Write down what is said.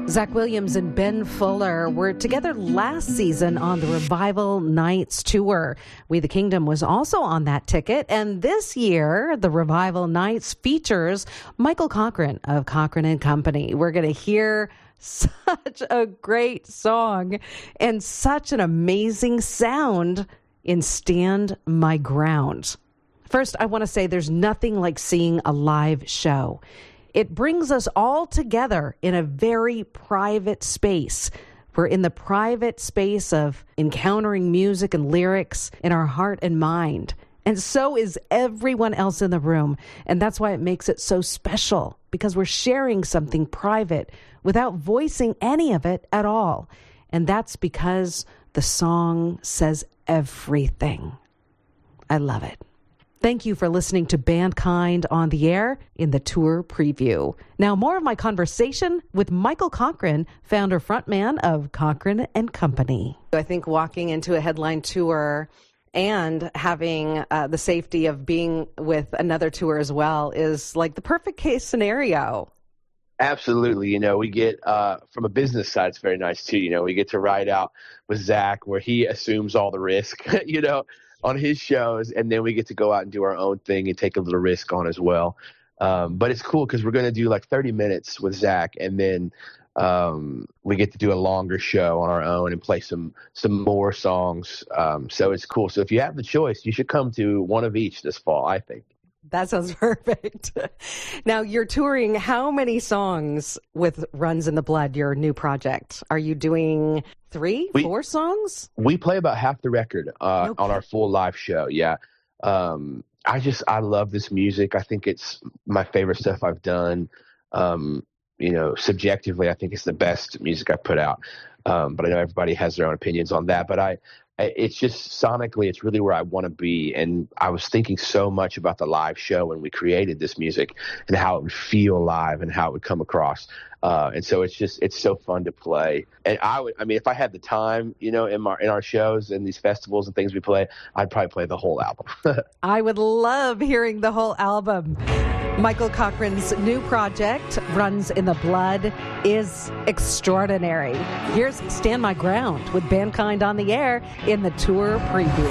Zach Williams and Ben Fuller were together last season on the Revival Nights tour. We the Kingdom was also on that ticket. And this year, the Revival Nights features Michael Cochran of Cochran and Company. We're going to hear such a great song and such an amazing sound in Stand My Ground. First, I want to say there's nothing like seeing a live show. It brings us all together in a very private space. We're in the private space of encountering music and lyrics in our heart and mind. And so is everyone else in the room. And that's why it makes it so special, because we're sharing something private without voicing any of it at all. And that's because the song says everything. I love it. Thank you for listening to Bandkind on the Air in the tour preview. Now, more of my conversation with Michael Cochran, founder frontman of Cochran and Company. I think walking into a headline tour and having the safety of being with another tour as well is like the perfect case scenario. Absolutely. You know, we get, from a business side, it's very nice too. You know, we get to ride out with Zach where he assumes all the risk, you know, on his shows, and then we get to go out and do our own thing and take a little risk on as well. But it's cool because we're going to do like 30 minutes with Zach, and then we get to do a longer show on our own and play some more songs. So it's cool. So if you have the choice, you should come to one of each this fall, I think. That sounds perfect. Now, you're touring how many songs with Runs in the Blood, your new project? Are you doing 4 songs? We play about half the record on our full live show, yeah. I love this music. I think it's my favorite stuff I've done. You know, subjectively, I think it's the best music I've put out. But I know everybody has their own opinions on that. But it's just sonically, it's really where I want to be. And I was thinking so much about the live show when we created this music and how it would feel live and how it would come across. And so it's so fun to play. And if I had the time, you know, in our shows and these festivals and things we play, I'd probably play the whole album. I would love hearing the whole album. Michael Cochran's new project, Runs in the Blood, is extraordinary. Here's Stand My Ground with Bandkind on the Air in the tour preview.